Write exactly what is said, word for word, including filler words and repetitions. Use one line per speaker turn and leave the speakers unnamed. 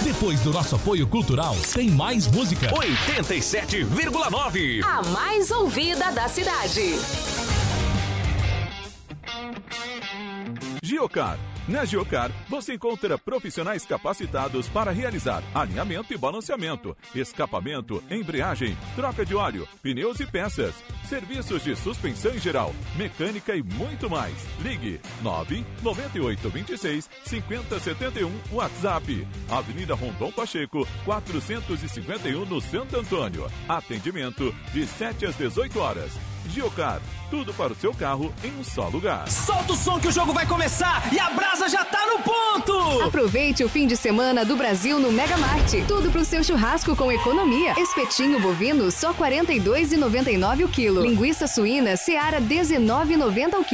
Depois do nosso apoio cultural, tem mais música.
oitenta e sete vírgula nove.
A mais ouvida da cidade.
Giocar. Na Giocar, você encontra profissionais capacitados para realizar alinhamento e balanceamento, escapamento, embreagem, troca de óleo, pneus e peças, serviços de suspensão em geral, mecânica e muito mais. Ligue nove nove oito dois seis cinco zero sete um, WhatsApp. Avenida Rondon Pacheco, quatrocentos e cinquenta e um, no Santo Antônio. Atendimento de sete às dezoito horas. Giocar, tudo para o seu carro em um só lugar.
Solta o som que o jogo vai começar e a brasa já tá no ponto!
Aproveite o fim de semana do Brasil no Mega Marte. Tudo pro seu churrasco com economia. Espetinho bovino só quarenta e dois reais e noventa e nove centavos o quilo. Linguiça suína Seara dezenove reais e noventa centavos o quilo.